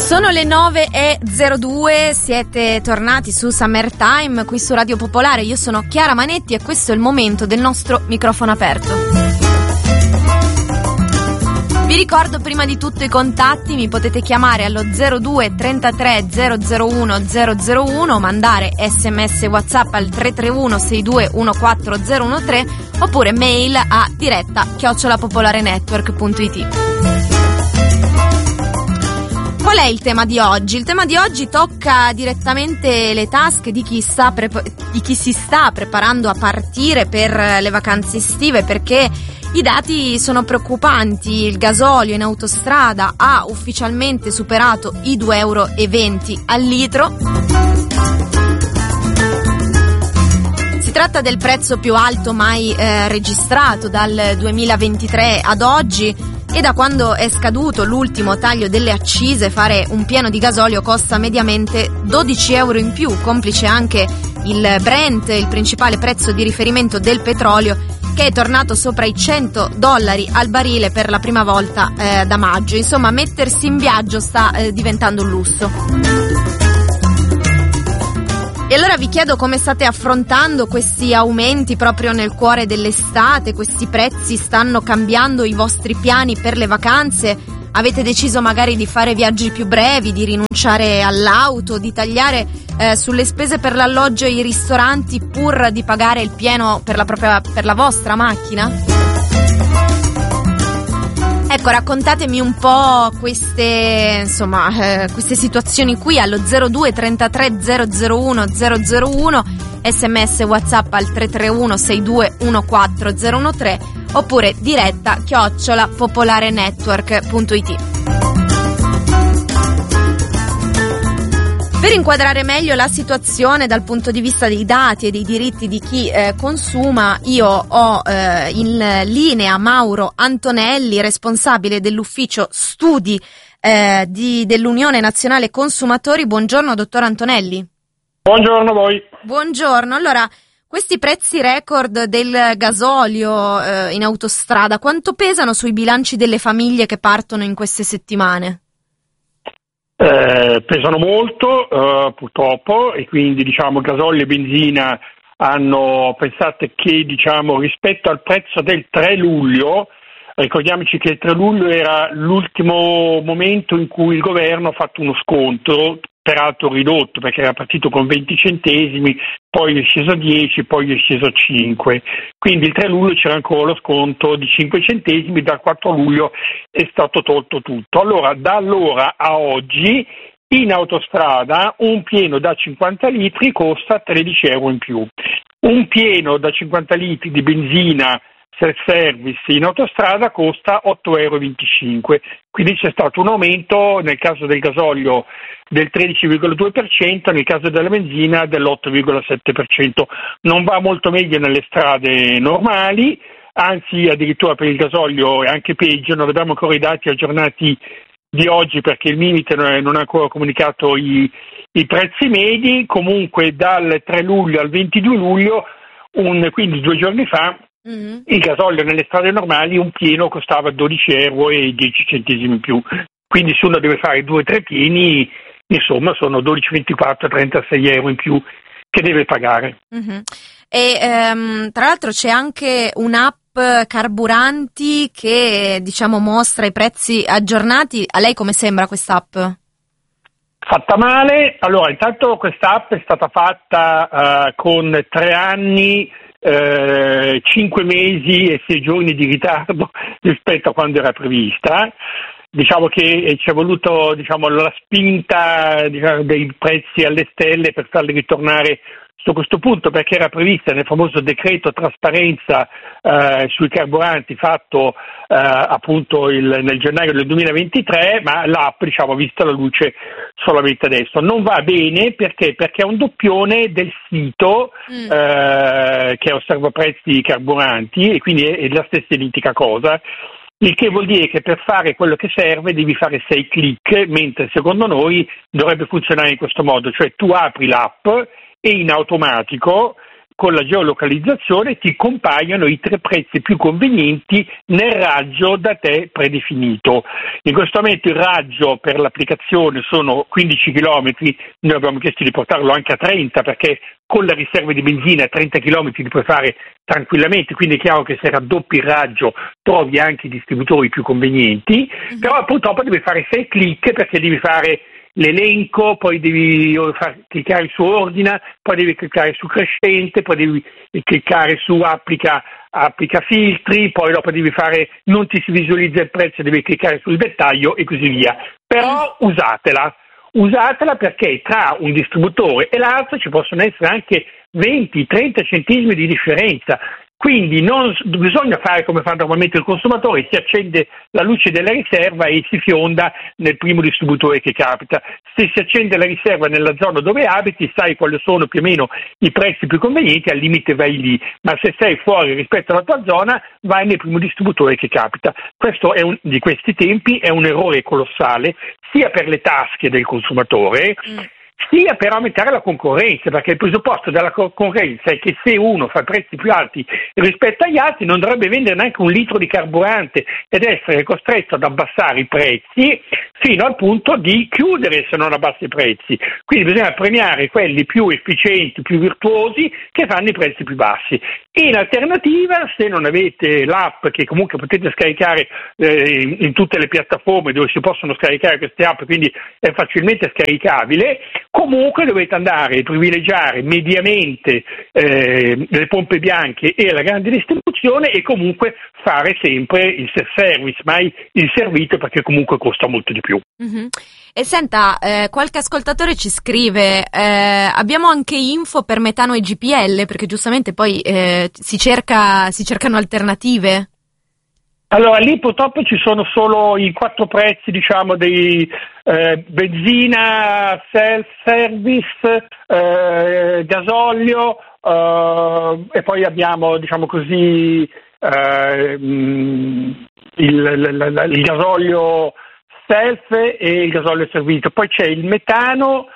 Sono le 9:02, siete tornati su Summertime qui su Radio Popolare. Io sono Chiara Manetti e questo è il momento del nostro microfono aperto. Vi ricordo prima di tutto i contatti, mi potete chiamare allo 02 33 001 001, mandare sms WhatsApp al 331 62 14013 oppure mail a diretta@popolarenetwork.it. Qual è il tema di oggi? Il tema di oggi tocca direttamente le tasche di chi si sta preparando a partire per le vacanze estive, perché i dati sono preoccupanti. Il gasolio in autostrada ha ufficialmente superato i 2,20 euro al litro. Si tratta del prezzo più alto mai registrato dal 2023 ad oggi. E da quando è scaduto l'ultimo taglio delle accise, fare un pieno di gasolio costa mediamente 12 euro in più, complice anche il Brent, il principale prezzo di riferimento del petrolio, che è tornato sopra i $100 al barile per la prima volta da maggio. Insomma, mettersi in viaggio sta diventando un lusso. E allora vi chiedo come state affrontando questi aumenti proprio nel cuore dell'estate. Questi prezzi stanno cambiando i vostri piani per le vacanze? Avete deciso magari di fare viaggi più brevi, di rinunciare all'auto, di tagliare sulle spese per l'alloggio e i ristoranti pur di pagare il pieno per la vostra macchina? Ecco, raccontatemi un po' queste situazioni qui allo 02 33 001 001, sms WhatsApp al 331 62 14013 oppure diretta@popolarenetwork.it. Per inquadrare meglio la situazione dal punto di vista dei dati e dei diritti di chi consuma, io ho in linea Mauro Antonelli, responsabile dell'ufficio studi dell'Unione Nazionale Consumatori. Buongiorno, dottor Antonelli. Buongiorno a voi. Buongiorno. Allora, questi prezzi record del gasolio in autostrada, quanto pesano sui bilanci delle famiglie che partono in queste settimane? Pesano molto, purtroppo, e quindi gasolio e benzina pensate che rispetto al prezzo del 3 luglio, ricordiamoci che il 3 luglio era l'ultimo momento in cui il governo ha fatto uno sconto, peraltro ridotto perché era partito con 20 centesimi, poi è sceso a 10, poi è sceso a 5. Quindi il 3 luglio c'era ancora lo sconto di 5 centesimi, dal 4 luglio è stato tolto tutto. Allora, da allora a oggi in autostrada un pieno da 50 litri costa 13 euro in più. Un pieno da 50 litri di benzina self-service in autostrada costa 8,25 euro. Quindi c'è stato un aumento nel caso del gasolio del 13,2%, nel caso della benzina dell'8,7%. Non va molto meglio nelle strade normali, anzi addirittura per il gasolio è anche peggio. Non abbiamo ancora i dati aggiornati di oggi perché il Mimit non ha ancora comunicato i prezzi medi. Comunque dal 3 luglio al 22 luglio, quindi 2 giorni fa, il gasolio nelle strade normali un pieno costava 12 euro e 10 centesimi in più. Quindi se uno deve fare 2-3 pieni, insomma sono 12, 24, 36 euro in più che deve pagare. E tra l'altro c'è anche un'app carburanti che mostra i prezzi aggiornati. A lei come sembra quest'app? Fatta male. Allora, intanto quest'app è stata fatta con 3 anni, 5 mesi e 6 giorni di ritardo rispetto a quando era prevista. Diciamo che ci è voluto la spinta dei prezzi alle stelle per farli ritornare su questo punto, perché era prevista nel famoso decreto trasparenza sui carburanti fatto appunto nel gennaio del 2023, ma l'app ha visto la luce solamente adesso. Non va bene perché è un doppione del sito che osserva prezzi carburanti, e quindi è la stessa identica cosa. Il che vuol dire che per fare quello che serve devi fare 6 click, mentre secondo noi dovrebbe funzionare in questo modo, cioè tu apri l'app e in automatico con la geolocalizzazione ti compaiono i 3 prezzi più convenienti nel raggio da te predefinito. In questo momento il raggio per l'applicazione sono 15 km, noi abbiamo chiesto di portarlo anche a 30 perché con la riserva di benzina a 30 km li puoi fare tranquillamente, quindi è chiaro che se raddoppi il raggio trovi anche i distributori più convenienti, però purtroppo devi fare 6 clic perché devi fare l'elenco, poi devi cliccare su ordina, poi devi cliccare su crescente, poi devi cliccare su applica filtri, poi dopo devi fare non ti si visualizza il prezzo, devi cliccare sul dettaglio e così via. Però usatela perché tra un distributore e l'altro ci possono essere anche 20-30 centesimi di differenza. Quindi non bisogna fare come fa normalmente il consumatore, si accende la luce della riserva e si fionda nel primo distributore che capita. Se si accende la riserva nella zona dove abiti, sai quali sono più o meno i prezzi più convenienti, al limite vai lì, ma se sei fuori rispetto alla tua zona vai nel primo distributore che capita. Questo di questi tempi è un errore colossale sia per le tasche del consumatore sia per aumentare la concorrenza, perché il presupposto della concorrenza è che se uno fa prezzi più alti rispetto agli altri non dovrebbe vendere neanche un litro di carburante ed essere costretto ad abbassare i prezzi fino al punto di chiudere se non abbassa i prezzi. Quindi bisogna premiare quelli più efficienti, più virtuosi, che fanno i prezzi più bassi. In alternativa, se non avete l'app, che comunque potete scaricare in tutte le piattaforme dove si possono scaricare queste app, quindi è facilmente scaricabile, comunque dovete andare a privilegiare mediamente le pompe bianche e la grande distribuzione e comunque fare sempre il self-service, mai il servizio, perché comunque costa molto di più. Mm-hmm. E senta, qualche ascoltatore ci scrive, abbiamo anche info per metano e GPL, perché giustamente poi si cercano alternative. Allora, lì purtroppo ci sono solo i 4 prezzi, diciamo, dei benzina, self-service, gasolio, e poi abbiamo, diciamo così, il gasolio self e il gasolio servito. Poi c'è il metano,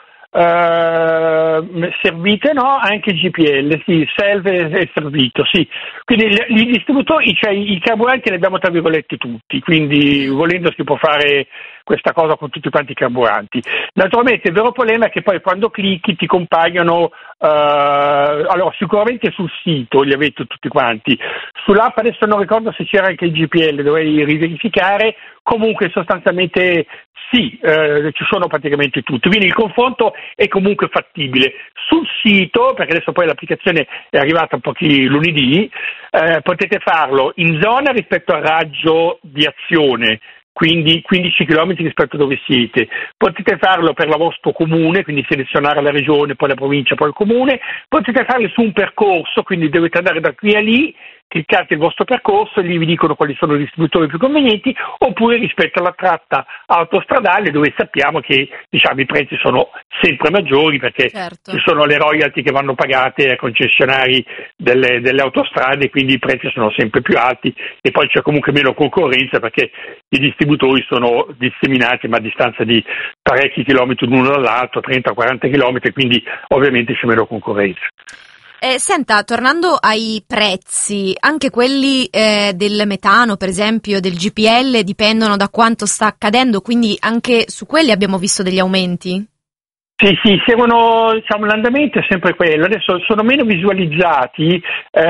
servite no, anche GPL, sì, self e servito, sì. Quindi i distributori, cioè i carburanti li abbiamo tra virgolette tutti, quindi volendo si può fare questa cosa con tutti quanti i carburanti. Naturalmente il vero problema è che poi quando clicchi ti compaiono, allora sicuramente sul sito li avete tutti quanti, sull'app adesso non ricordo se c'era anche il GPL, dovrei riverificare, comunque sostanzialmente sì, ci sono praticamente tutti, quindi il confronto è comunque fattibile. Sul sito, perché adesso poi l'applicazione è arrivata pochi lunedì, potete farlo in zona rispetto al raggio di azione, quindi 15 km rispetto a dove siete. Potete farlo per il vostro comune, quindi selezionare la regione, poi la provincia, poi il comune. Potete farlo su un percorso, quindi dovete andare da qui a lì, cliccate il vostro percorso e lì vi dicono quali sono i distributori più convenienti, oppure rispetto alla tratta autostradale dove sappiamo che, diciamo, i prezzi sono sempre maggiori perché certo, ci sono le royalty che vanno pagate ai concessionari delle autostrade, quindi i prezzi sono sempre più alti e poi c'è comunque meno concorrenza perché i distributori sono disseminati ma a distanza di parecchi chilometri l'uno dall'altro, 30-40 chilometri, quindi ovviamente c'è meno concorrenza. Senta, tornando ai prezzi, anche quelli del metano, per esempio, del GPL, dipendono da quanto sta accadendo, quindi anche su quelli abbiamo visto degli aumenti? Sì, seguono, diciamo, l'andamento è sempre quello. Adesso sono meno visualizzati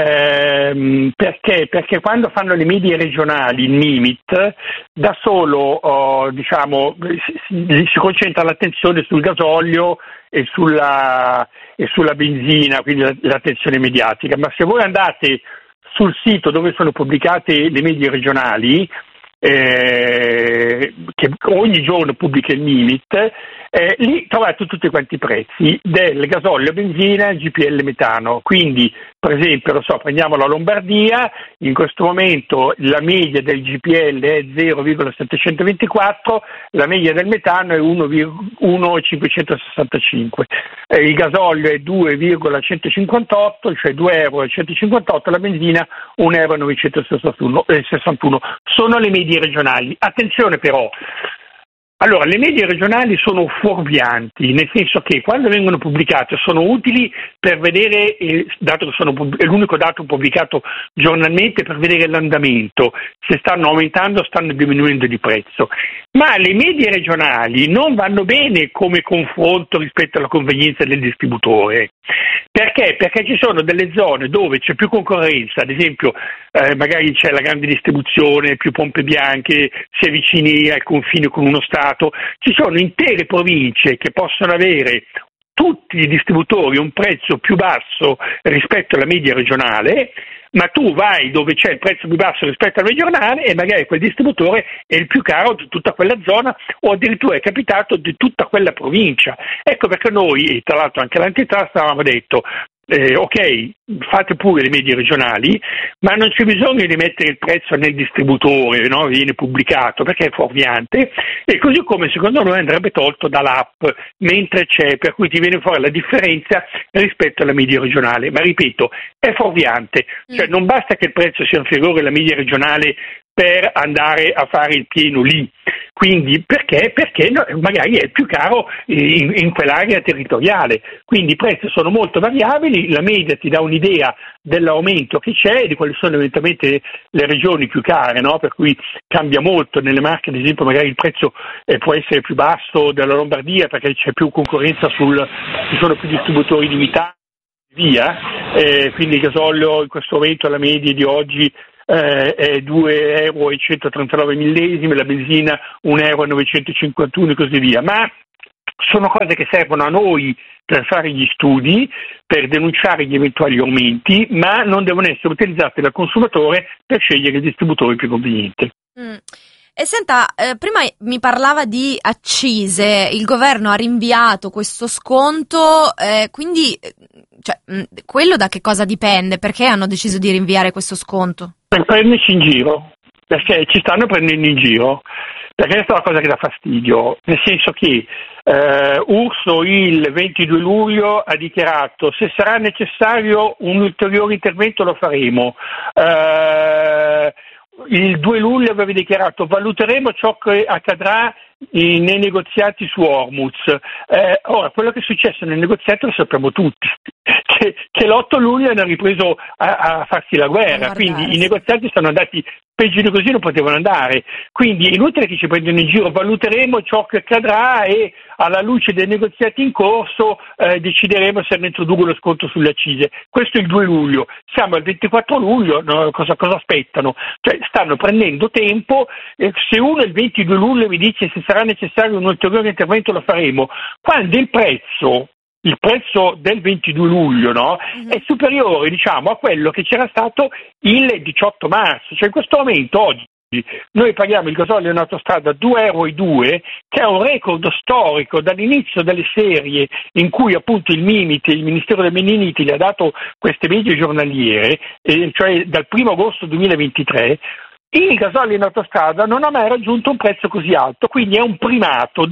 perché quando fanno le medie regionali, il NIMIT, da solo diciamo si concentra l'attenzione sul gasolio e sulla benzina, quindi l'attenzione mediatica. Ma se voi andate sul sito dove sono pubblicate le medie regionali, che ogni giorno pubblica il NIMIT, lì trovate tutti quanti i prezzi del gasolio, benzina, GPL, metano. Quindi, per esempio, prendiamo la Lombardia, in questo momento la media del GPL è 0,724, la media del metano è 1,565, il gasolio è 2,158, cioè 2,158 €, la benzina 1,961 €. Sono le medie regionali. Attenzione però, Allora, le medie regionali sono fuorvianti, nel senso che quando vengono pubblicate sono utili per vedere, dato che è l'unico dato pubblicato giornalmente, per vedere l'andamento, se stanno aumentando o stanno diminuendo di prezzo. Ma le medie regionali non vanno bene come confronto rispetto alla convenienza del distributore. Perché? Perché ci sono delle zone dove c'è più concorrenza, ad esempio magari c'è la grande distribuzione, più pompe bianche, si è vicini al confine con uno Stato, ci sono intere province che possono avere tutti i distributori un prezzo più basso rispetto alla media regionale, ma tu vai dove c'è il prezzo più basso rispetto alla media regionale e magari quel distributore è il più caro di tutta quella zona o addirittura è capitato di tutta quella provincia. Ecco perché noi, e tra l'altro anche l'antitrust, avevamo detto ok, fate pure le medie regionali, ma non c'è bisogno di mettere il prezzo nel distributore, no? Viene pubblicato perché è fuorviante, e così come secondo noi andrebbe tolto dall'app mentre c'è, per cui ti viene fuori la differenza rispetto alla media regionale, ma ripeto, è fuorviante, cioè non basta che il prezzo sia inferiore alla media regionale per andare a fare il pieno lì. Quindi perché? Perché magari è più caro in quell'area territoriale. Quindi i prezzi sono molto variabili, la media ti dà un'idea dell'aumento che c'è e di quali sono eventualmente le regioni più care, no? Per cui cambia molto. Nelle Marche, ad esempio, magari il prezzo può essere più basso della Lombardia perché c'è più concorrenza, ci sono più distributori limitati, via. Quindi il gasolio in questo momento alla media di oggi è 2,139 €, la benzina 1,951 € e così via, ma sono cose che servono a noi per fare gli studi, per denunciare gli eventuali aumenti, ma non devono essere utilizzate dal consumatore per scegliere il distributore più conveniente. E senta, prima mi parlava di accise, il governo ha rinviato questo sconto, quindi quello da che cosa dipende? Perché hanno deciso di rinviare questo sconto? Per prenderci in giro, perché ci stanno prendendo in giro, perché questa è la cosa che dà fastidio, nel senso che Urso il 22 luglio ha dichiarato: se sarà necessario un ulteriore intervento lo faremo. Il 2 luglio aveva dichiarato: valuteremo ciò che accadrà nei negoziati su Hormuz. Ora, quello che è successo nel negoziato lo sappiamo tutti, che l'8 luglio hanno ripreso a farsi la guerra, quindi i negoziati sono andati peggio di così, non potevano andare, quindi è inutile che ci prendano in giro. Valuteremo ciò che accadrà e alla luce dei negoziati in corso decideremo se ne introducono lo sconto sulle accise. Questo è il 2 luglio, siamo al 24 luglio, no, cosa aspettano? Cioè, stanno prendendo tempo. Se uno il 22 luglio mi dice se sarà necessario un ulteriore intervento lo faremo, quando il prezzo del 22 luglio, no, è superiore, diciamo, a quello che c'era stato il 18 marzo. Cioè in questo momento oggi noi paghiamo il gasolio in autostrada 2,2 €, che è un record storico dall'inizio delle serie in cui appunto il Ministero del Made in Italy ha dato queste medie giornaliere, cioè dal 1 agosto 2023. Il gasolio in autostrada non ha mai raggiunto un prezzo così alto, quindi è un primato,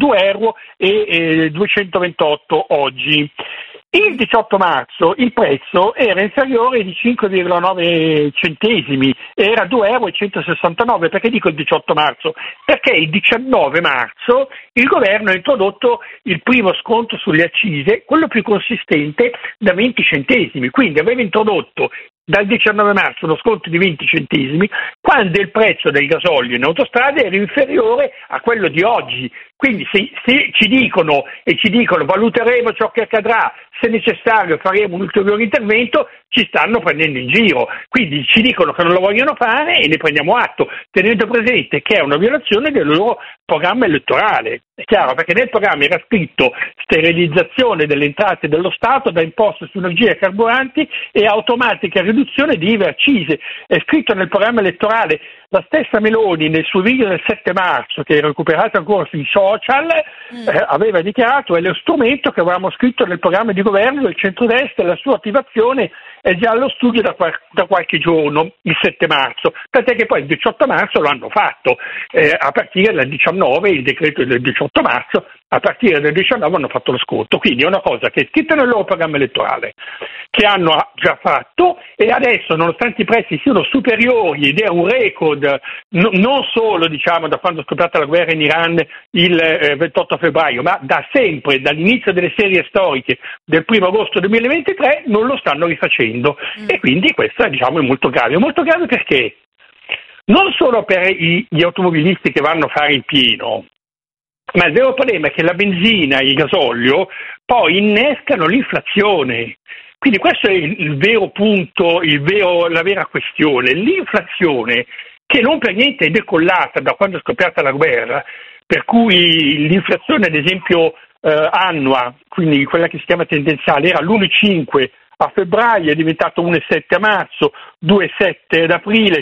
2,228 € oggi. Il 18 marzo il prezzo era inferiore di 5,9 centesimi, era 2,169 €. Perché dico il 18 marzo? Perché il 19 marzo il governo ha introdotto il primo sconto sulle accise, quello più consistente, da 20 centesimi, quindi aveva introdotto dal 19 marzo uno sconto di 20 centesimi quando il prezzo del gasolio in autostrada era inferiore a quello di oggi. Quindi se ci dicono valuteremo ciò che accadrà, se necessario faremo un ulteriore intervento, ci stanno prendendo in giro. Quindi ci dicono che non lo vogliono fare e ne prendiamo atto, tenendo presente che è una violazione del loro programma elettorale. È chiaro, perché nel programma era scritto sterilizzazione delle entrate dello Stato da imposte su energia e carburanti e automatica riduzione di IVA e accise. È scritto nel programma elettorale. La stessa Meloni nel suo video del 7 marzo, che è recuperato ancora sui social, aveva dichiarato: è lo strumento che avevamo scritto nel programma di governo del centrodestra, la sua attivazione è già allo studio da qualche giorno, il 7 marzo, tant'è che poi il 18 marzo lo hanno fatto, a partire dal 19, il decreto del 18 marzo a partire dal 19 hanno fatto lo sconto, quindi è una cosa che è scritta nel loro programma elettorale, che hanno già fatto, e adesso, nonostante i prezzi siano superiori ed è un record non solo da quando è scoppiata la guerra in Iran il 28 febbraio, ma da sempre, dall'inizio delle serie storiche del 1 agosto 2023, non lo stanno rifacendo. E quindi questo è molto grave. È molto grave perché non solo per gli automobilisti che vanno a fare il pieno, ma il vero problema è che la benzina e il gasolio poi innescano l'inflazione. Quindi questo è il vero punto, la vera questione. L'inflazione, che non per niente è decollata da quando è scoppiata la guerra, per cui l'inflazione, ad esempio, annua, quindi quella che si chiama tendenziale, era l'1,5 a febbraio, è diventato 1,7 a marzo, 2,7 ad aprile,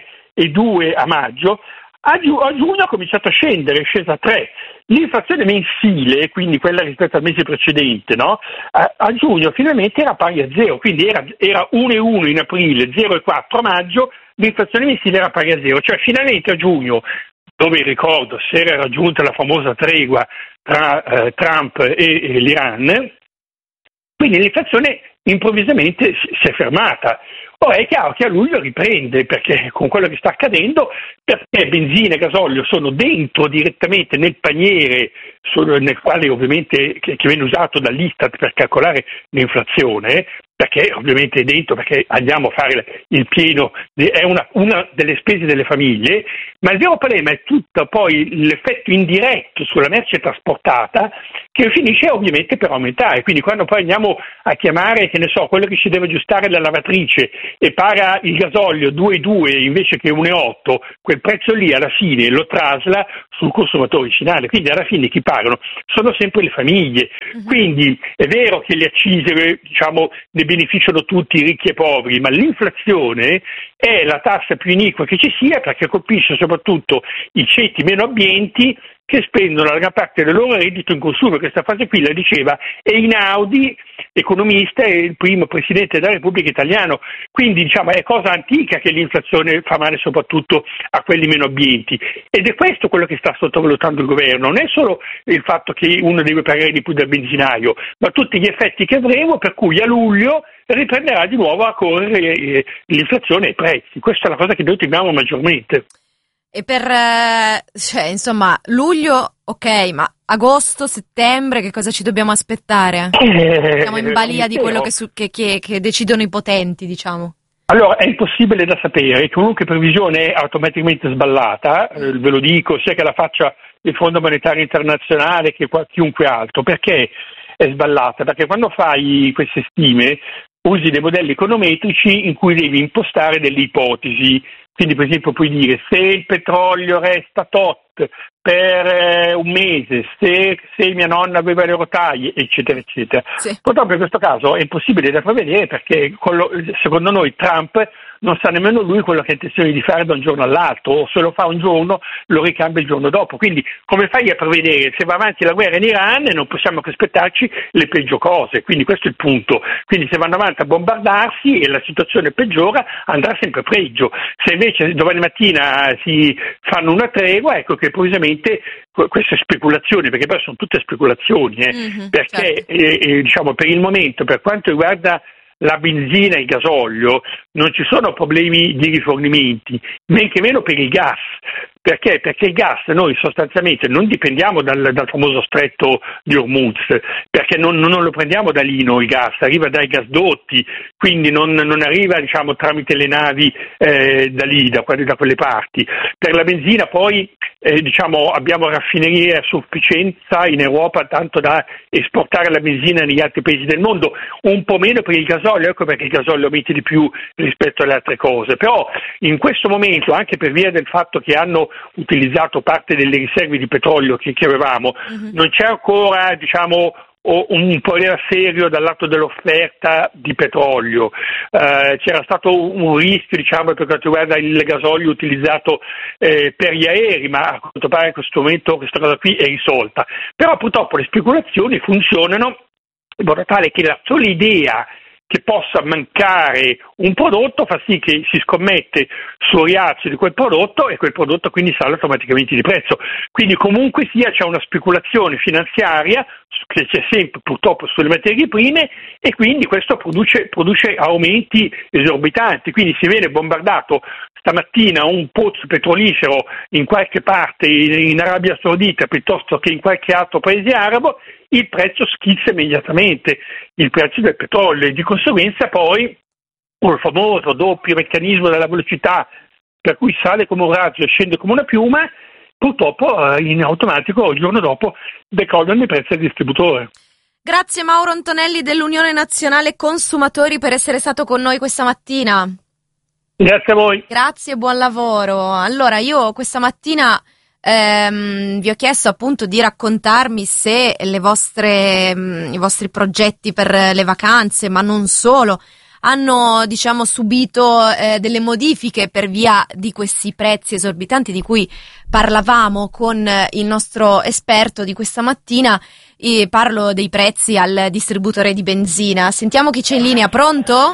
3,2 a maggio. A giugno ha cominciato a scendere, è scesa a 3. L'inflazione mensile, quindi quella rispetto al mese precedente, no? A giugno finalmente era pari a 0, quindi era 1,1 in aprile, 0,4 a maggio, l'inflazione mensile era pari a 0, cioè finalmente a giugno, dove ricordo si era raggiunta la famosa tregua tra Trump e l'Iran, quindi l'inflazione improvvisamente si è fermata. Ora è chiaro che a luglio riprende, perché con quello che sta accadendo, perché benzina e gasolio sono dentro direttamente nel paniere, nel quale ovviamente che viene usato dall'Istat per calcolare l'inflazione, perché ovviamente è dentro, perché andiamo a fare il pieno, è una delle spese delle famiglie, ma il vero problema è tutto poi l'effetto indiretto sulla merce trasportata, che finisce ovviamente per aumentare. Quindi quando poi andiamo a chiamare, che ne so, quello che ci deve aggiustare la lavatrice e paga il gasolio 2,2 invece che 1,8, quel prezzo lì alla fine lo trasla sul consumatore finale, quindi alla fine chi pagano sono sempre le famiglie. Quindi è vero che le accise ne beneficiano tutti, i ricchi e poveri, ma l'inflazione è la tassa più iniqua che ci sia, perché colpisce soprattutto i ceti meno abbienti, che spendono la gran parte del loro reddito in consumo. Questa fase qui la diceva Einaudi, economista e il primo presidente della Repubblica Italiano. Quindi è cosa antica che l'inflazione fa male soprattutto a quelli meno abbienti, ed è questo quello che sta sottovalutando il governo. Non è solo il fatto che uno deve pagare di più del benzinaio, ma tutti gli effetti che avremo, per cui a luglio riprenderà di nuovo a correre l'inflazione e i prezzi. Questa è la cosa che noi temiamo maggiormente. E per, luglio, ok, ma agosto, settembre, che cosa ci dobbiamo aspettare? Siamo in balia di quello che decidono i potenti, diciamo. Allora, è impossibile da sapere, qualunque previsione è automaticamente sballata, ve lo dico, sia che la faccia il Fondo Monetario Internazionale che chiunque altro. Perché è sballata? Perché quando fai queste stime usi dei modelli econometrici in cui devi impostare delle ipotesi. Quindi per esempio puoi dire se il petrolio resta tot per un mese, se mia nonna aveva le rotaie, eccetera, eccetera. Sì. Purtroppo in questo caso è impossibile da prevedere, perché secondo noi Trump non sa nemmeno lui quello che ha intenzione di fare da un giorno all'altro, o se lo fa un giorno lo ricambia il giorno dopo. Quindi come fai a prevedere? Se va avanti la guerra in Iran non possiamo che aspettarci le peggio cose, quindi questo è il punto. Quindi se vanno avanti a bombardarsi e la situazione peggiora, andrà sempre peggio. Se invece domani mattina si fanno una tregua, ecco che improvvisamente queste speculazioni, perché poi sono tutte speculazioni, perché certo. Per il momento, per quanto riguarda la benzina e il gasolio, non ci sono problemi di rifornimenti, men che meno per il gas. Perché? Perché il gas noi sostanzialmente non dipendiamo dal famoso stretto di Hormuz, perché non lo prendiamo da lì noi il gas, arriva dai gasdotti, quindi non arriva tramite le navi da lì, da quelle parti. Per la benzina poi abbiamo raffinerie a sufficienza in Europa, tanto da esportare la benzina negli altri paesi del mondo, un po' meno per il gasolio, ecco perché il gasolio aumenta di più rispetto alle altre cose. Però in questo momento, anche per via del fatto che hanno utilizzato parte delle riserve di petrolio che avevamo, non c'è ancora un problema serio dal lato dell'offerta di petrolio. C'era stato un rischio per quanto riguarda il gasolio utilizzato per gli aerei, ma a quanto pare in questo momento questa cosa qui è risolta. Però purtroppo le speculazioni funzionano in modo tale che la sola idea che possa mancare un prodotto fa sì che si scommette sul rialzo di quel prodotto e quel prodotto quindi sale automaticamente di prezzo. Quindi comunque sia c'è una speculazione finanziaria che c'è sempre purtroppo sulle materie prime e quindi questo produce aumenti esorbitanti. Quindi si viene bombardato stamattina un pozzo petrolifero in qualche parte in Arabia Saudita piuttosto che in qualche altro paese arabo, il prezzo schizza immediatamente il prezzo del petrolio e di conseguenza poi il famoso doppio meccanismo della velocità per cui sale come un razzo e scende come una piuma, purtroppo in automatico il giorno dopo decollano i prezzi al distributore. Grazie Mauro Antonelli dell'Unione Nazionale Consumatori per essere stato con noi questa mattina. Grazie a voi. Grazie e buon lavoro. Allora, io questa mattina vi ho chiesto appunto di raccontarmi se i vostri progetti per le vacanze, ma non solo, hanno subito delle modifiche per via di questi prezzi esorbitanti di cui parlavamo con il nostro esperto di questa mattina. E parlo dei prezzi al distributore di benzina. Sentiamo chi c'è in linea. Pronto?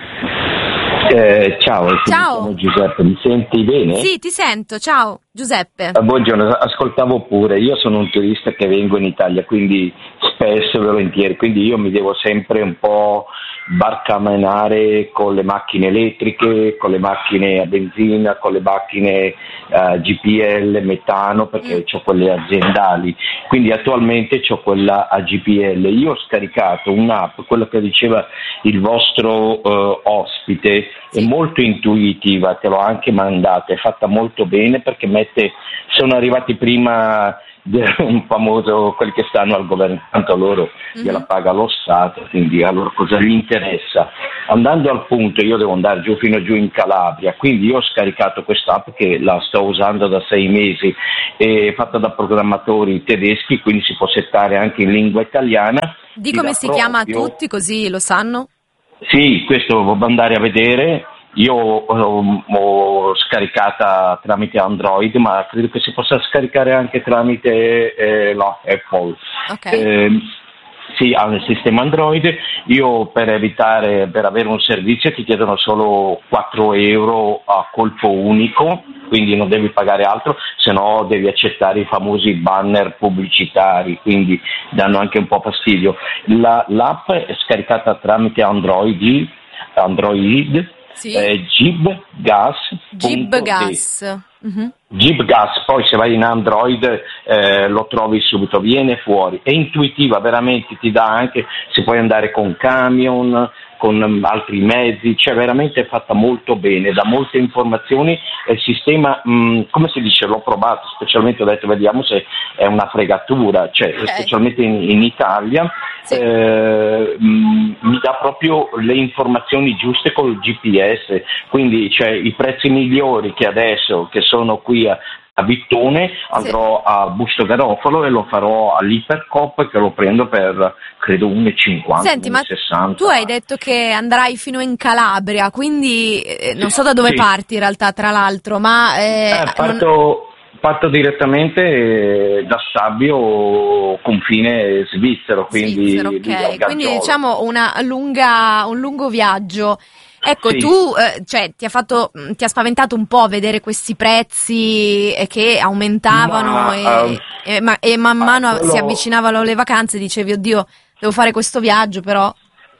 Ciao, sono Giuseppe, mi senti bene? Sì, ti sento, ciao Giuseppe. Buongiorno, ascoltavo pure, io sono un turista che vengo in Italia, quindi spesso e volentieri, quindi io mi devo sempre un po' barcamenare con le macchine elettriche, con le macchine a benzina, con le macchine GPL, metano, perché ho quelle aziendali, quindi attualmente ho quella a GPL. Io ho scaricato un'app, quello che diceva il vostro ospite, è molto intuitiva, te l'ho anche mandata, è fatta molto bene perché sono arrivati prima un famoso, quelli che stanno al governo, tanto loro gliela paga lo Stato, quindi a loro cosa gli interessa. Andando al punto, io devo andare fino giù in Calabria, quindi io ho scaricato quest'app che la sto usando da 6 mesi, è fatta da programmatori tedeschi, quindi si può settare anche in lingua italiana. Di come si chiama a tutti, così lo sanno? Sì, questo devo andare a vedere. Io ho scaricata tramite Android, ma credo che si possa scaricare anche tramite Apple. Okay. Sì, ha il sistema Android. Io per avere un servizio ti chiedono solo 4 euro a colpo unico, quindi non devi pagare altro, se no devi accettare i famosi banner pubblicitari, quindi danno anche un po' fastidio. L'app è scaricata tramite Android. Sì. Gibgas. Gibgas, poi se vai in Android lo trovi subito, viene fuori, è intuitiva, veramente ti dà anche, se puoi andare con camion, con altri mezzi, cioè veramente è fatta molto bene, dà molte informazioni e il sistema, come si dice, l'ho provato, specialmente ho detto vediamo se è una fregatura, cioè specialmente in Italia, sì. Mi dà proprio le informazioni giuste col GPS, quindi cioè, i prezzi migliori che adesso, che sono qui a Bittone, andrò a Busto Garofalo e lo farò all'Ipercop, che lo prendo per credo 1,50. Senti, 1,60. Ma tu hai detto che andrai fino in Calabria, quindi non so da dove parti in realtà, tra l'altro, ma parto direttamente da Stabio, confine svizzero, quindi ok, quindi diciamo un lungo viaggio. Ecco, sì. Tu ti ha spaventato un po' vedere questi prezzi che aumentavano e man mano si avvicinavano le vacanze, dicevi oddio, devo fare questo viaggio, però.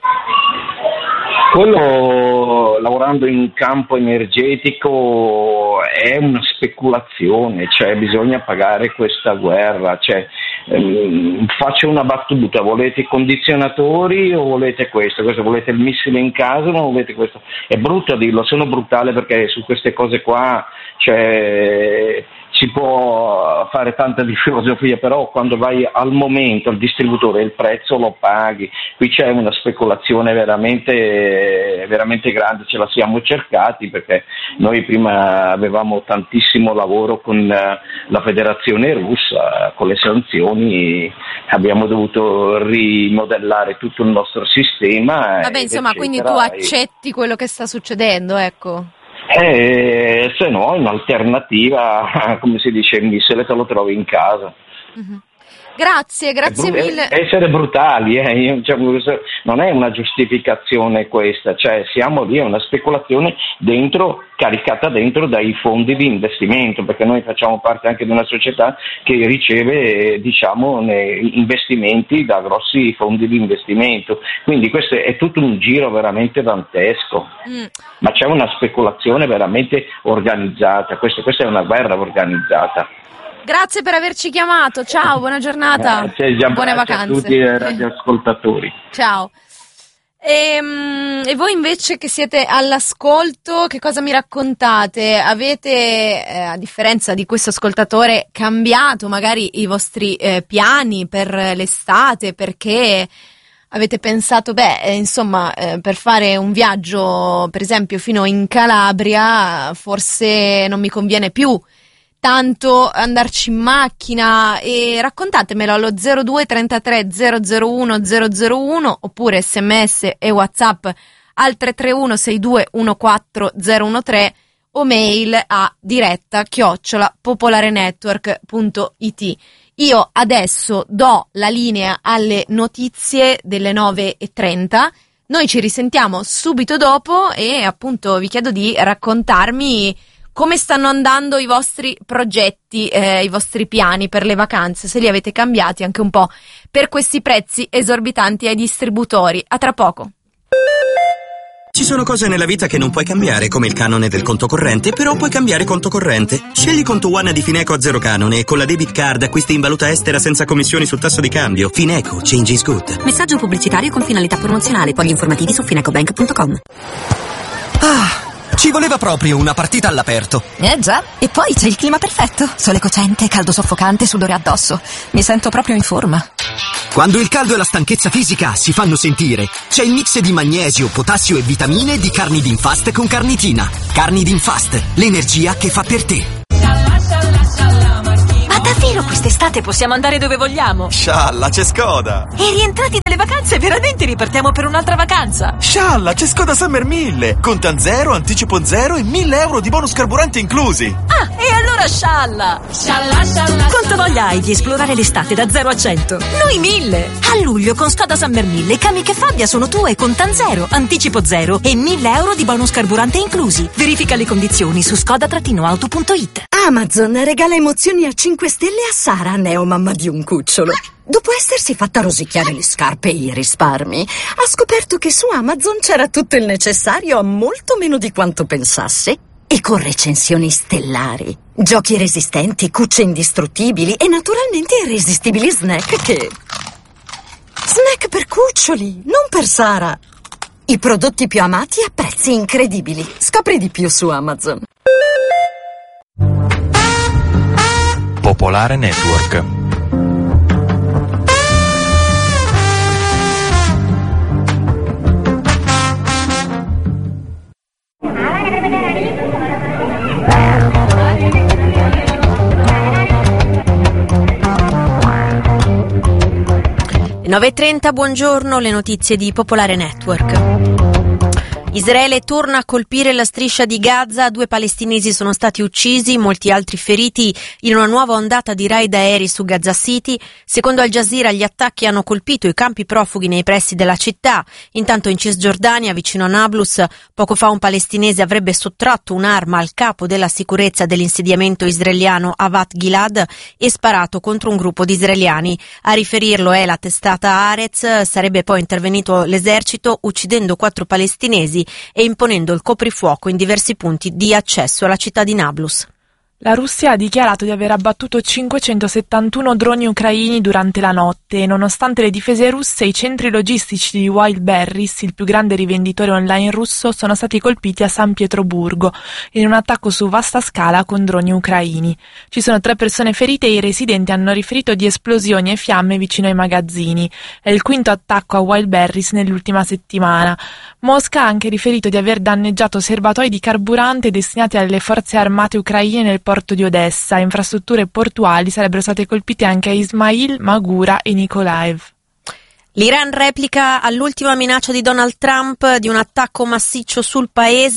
Quello, lavorando in campo energetico, è una speculazione, cioè bisogna pagare questa guerra, cioè, faccio una battuta, volete i condizionatori o volete questo, volete il missile in casa o non volete questo? È brutto dirlo, sono brutale perché su queste cose qua, cioè, si può fare tanta di filosofia, però quando vai al momento, al distributore, il prezzo lo paghi. Qui c'è una speculazione veramente, veramente grande, ce la siamo cercati perché noi prima avevamo tantissimo lavoro con la Federazione Russa, con le sanzioni abbiamo dovuto rimodellare tutto il nostro sistema. Vabbè, insomma, quindi tu accetti quello che sta succedendo, ecco. Se no, in alternativa, come si dice, il missile te lo trovi in casa. Grazie mille. Essere brutali, non è una giustificazione questa, cioè siamo lì, è una speculazione caricata dentro dai fondi di investimento, perché noi facciamo parte anche di una società che riceve investimenti da grossi fondi di investimento, quindi questo è tutto un giro veramente dantesco, ma c'è una speculazione veramente organizzata, questa è una guerra organizzata. Grazie per averci chiamato, ciao, buona giornata, buone vacanze a tutti i radioascoltatori. Ciao. E voi invece che siete all'ascolto, che cosa mi raccontate? Avete, a differenza di questo ascoltatore, cambiato magari i vostri piani per l'estate, perché avete pensato, per fare un viaggio, per esempio, fino in Calabria, forse non mi conviene più tanto andarci in macchina, e raccontatemelo allo 02 33 001 001 oppure sms e WhatsApp al 331 62 14 013 o mail a diretta@popolarenetwork.it. Io adesso do la linea alle notizie delle 9:30. Noi ci risentiamo subito dopo e appunto vi chiedo di raccontarmi come stanno andando i vostri progetti, i vostri piani per le vacanze, se li avete cambiati anche un po' per questi prezzi esorbitanti ai distributori. A tra poco. Ci sono cose nella vita che non puoi cambiare, come il canone del conto corrente, però puoi cambiare conto corrente. Scegli Conto One di Fineco a zero canone e con la debit card acquisti in valuta estera senza commissioni sul tasso di cambio. Fineco, change is good. Messaggio pubblicitario con finalità promozionale. Poi informativi su finecobank.com. Ci voleva proprio una partita all'aperto. Già, e poi c'è il clima perfetto. Sole cocente, caldo soffocante, sudore addosso. Mi sento proprio in forma. Quando il caldo e la stanchezza fisica si fanno sentire, c'è il mix di magnesio, potassio e vitamine di Carnidin Fast con carnitina. Carnidin Fast, l'energia che fa per te. Ma davvero quest'estate possiamo andare dove vogliamo? Scialla, c'è Skoda! E rientrati dalle vacanze, veramente ripartiamo per un'altra vacanza? Scialla, c'è Skoda Summer 1000! Contan zero, anticipo zero e 1.000 euro di bonus carburante inclusi! Ah, e allora scialla! Scialla! Quanto voglia hai di esplorare l'estate da 0 a 100? Noi 1.000! A luglio con Skoda Summer 1000 Kamiq e Fabia sono tue, contan zero, anticipo zero e 1.000 euro di bonus carburante inclusi. Verifica le condizioni su skoda-auto.it. Amazon regala emozioni a 5 stelle a Sara, neomamma di un cucciolo. Dopo essersi fatta rosicchiare le scarpe e i risparmi, ha scoperto che su Amazon c'era tutto il necessario a molto meno di quanto pensasse. E con recensioni stellari, giochi resistenti, cucce indistruttibili e naturalmente irresistibili snack Snack per cuccioli, non per Sara. I prodotti più amati a prezzi incredibili. Scopri di più su Amazon. Popolare Network. Le 9:30, buongiorno, le notizie di Popolare Network. Israele torna a colpire la striscia di Gaza, 2 palestinesi sono stati uccisi, molti altri feriti in una nuova ondata di raid aerei su Gaza City. Secondo Al Jazeera gli attacchi hanno colpito i campi profughi nei pressi della città. Intanto in Cisgiordania, vicino a Nablus, poco fa un palestinese avrebbe sottratto un'arma al capo della sicurezza dell'insediamento israeliano Avat Gilad e sparato contro un gruppo di israeliani. A riferirlo è la testata Haaretz. Sarebbe poi intervenuto l'esercito uccidendo 4 palestinesi e imponendo il coprifuoco in diversi punti di accesso alla città di Nablus. La Russia ha dichiarato di aver abbattuto 571 droni ucraini durante la notte e nonostante le difese russe, i centri logistici di Wildberries, il più grande rivenditore online russo, sono stati colpiti a San Pietroburgo in un attacco su vasta scala con droni ucraini. Ci sono 3 persone ferite e i residenti hanno riferito di esplosioni e fiamme vicino ai magazzini. È il 5º attacco a Wildberries nell'ultima settimana. Mosca ha anche riferito di aver danneggiato serbatoi di carburante destinati alle forze armate ucraine nel porto di Odessa. Infrastrutture portuali sarebbero state colpite anche a Ismail, Magura e Nikolaev. L'Iran replica all'ultima minaccia di Donald Trump di un attacco massiccio sul paese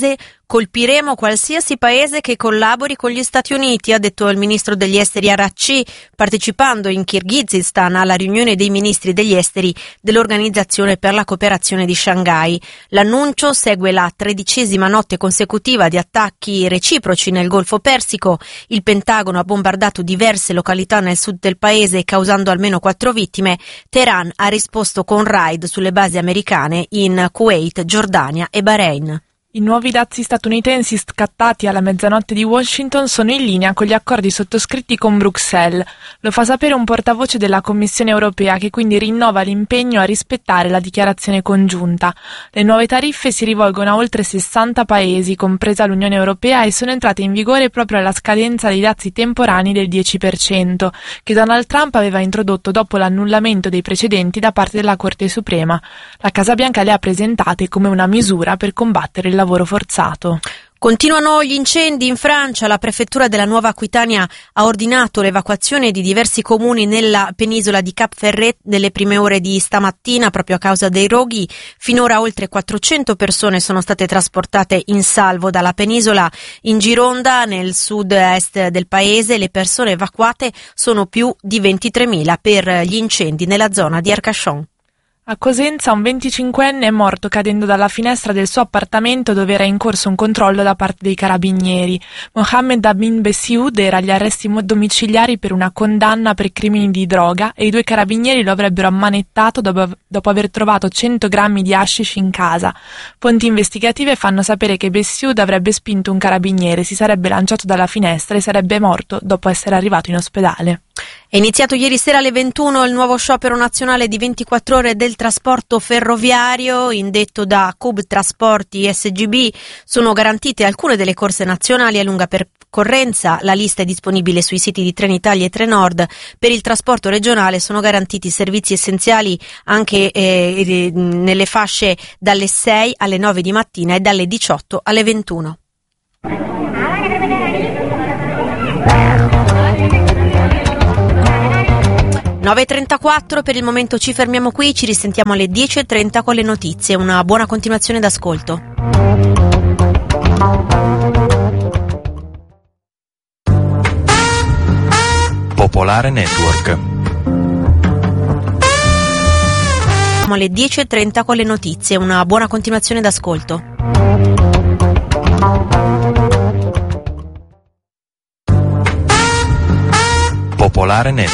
colpiremo qualsiasi paese che collabori con gli Stati Uniti, ha detto il ministro degli esteri Araghchi, partecipando in Kirghizistan alla riunione dei ministri degli esteri dell'Organizzazione per la cooperazione di Shanghai. L'annuncio segue la 13ª notte consecutiva di attacchi reciproci nel Golfo Persico. Il Pentagono ha bombardato diverse località nel sud del paese, causando almeno 4 vittime. Teheran ha risposto con raid sulle basi americane in Kuwait, Giordania e Bahrain. I nuovi dazi statunitensi scattati alla mezzanotte di Washington sono in linea con gli accordi sottoscritti con Bruxelles. Lo fa sapere un portavoce della Commissione europea, che quindi rinnova l'impegno a rispettare la dichiarazione congiunta. Le nuove tariffe si rivolgono a oltre 60 paesi, compresa l'Unione Europea, e sono entrate in vigore proprio alla scadenza dei dazi temporanei del 10%, che Donald Trump aveva introdotto dopo l'annullamento dei precedenti da parte della Corte Suprema. La Casa Bianca le ha presentate come una misura per combattere il lavoro forzato. Continuano gli incendi in Francia. La prefettura della Nuova Aquitania ha ordinato l'evacuazione di diversi comuni nella penisola di Cap Ferret nelle prime ore di stamattina proprio a causa dei roghi. Finora oltre 400 persone sono state trasportate in salvo dalla penisola. In Gironda, nel sud-est del paese, le persone evacuate sono più di 23.000 per gli incendi nella zona di Arcachon. A Cosenza un 25enne è morto cadendo dalla finestra del suo appartamento dove era in corso un controllo da parte dei carabinieri. Mohammed Amin Bessioud era agli arresti domiciliari per una condanna per crimini di droga e i 2 carabinieri lo avrebbero ammanettato dopo aver trovato 100 grammi di hashish in casa. Fonti investigative fanno sapere che Bessioud avrebbe spinto un carabiniere, si sarebbe lanciato dalla finestra e sarebbe morto dopo essere arrivato in ospedale. È iniziato ieri sera alle 21 il nuovo sciopero nazionale di 24 ore del trasporto ferroviario, indetto da Cub Trasporti SGB. Sono garantite alcune delle corse nazionali a lunga percorrenza. La lista è disponibile sui siti di Trenitalia e Trenord. Per il trasporto regionale sono garantiti servizi essenziali anche nelle fasce dalle 6 alle 9 di mattina e dalle 18 alle 21. – 9.34, per il momento ci fermiamo qui, ci risentiamo alle 10.30 con le notizie. Una buona continuazione d'ascolto. Popolare Network. Alle 10.30 con le notizie. Una buona continuazione d'ascolto. Popolare Network.